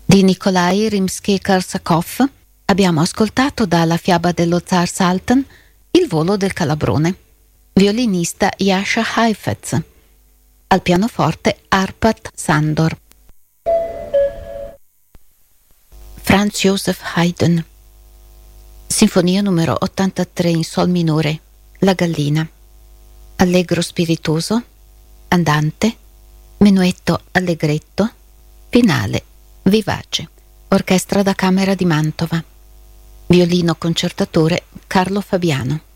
Di Nikolai Rimskij-Korsakov abbiamo ascoltato dalla fiaba dello zar Sultan Il volo del calabrone, violinista Jascha Heifetz, al pianoforte Arpad Sandor. Franz Joseph Haydn, Sinfonia numero 83 in sol minore, La gallina, allegro spiritoso, andante, menuetto allegretto, finale vivace, orchestra da camera di Mantova, violino concertatore Carlo Fabiano.